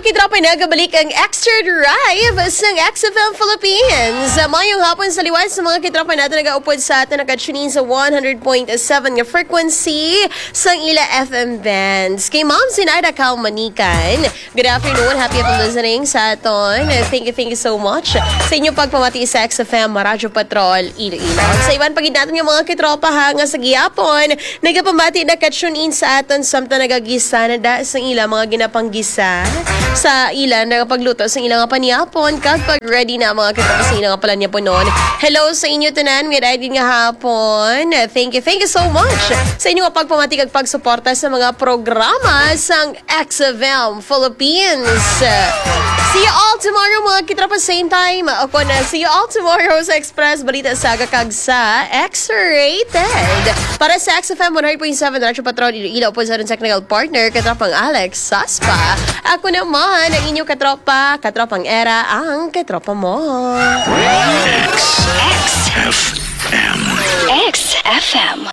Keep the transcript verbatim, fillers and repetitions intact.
kitropa, nagabalik ang Extra Drive sa X F M Philippines. Mayong hapon sa liwas sa mga kitropa natin nag-aupod sa atin, nakatunin sa one hundred point seven nga frequency sa ila F M bands. Kay Ma'am Sinaida Kaumanikan, good afternoon, happy for listening sa aton. Thank you, thank you so much sa inyong pagpamati sa X F M Radyo Patrol Iloilo. Sa iban pagid natin yung mga kitropa ha, nga sa gihapon, nagapamati nakatunin sa aton samta nagagisa na da sa ila mga ginapanggisa sa ilan nakapagluto sa ilang panyapon kapag ready na mga kitropa sa ilang pala niya po noon. Hello sa inyo tanan, nga ready nga hapon. Thank you, thank you so much sa inyong pagpamati kag pagsuporta sa mga programa sang X F M Philippines. See you all tomorrow mga kitropa, same time. Ako na, see you all tomorrow sa Express Balita Saga kag sa X-Rated. Para sa X F M one hundred point seven Radyo Patrol Iloilo po sa technical partner, katropang Alex Saspa. Ako naman, ang inyong katropa, katropang Era, ang katropa mo. X F M. X F M.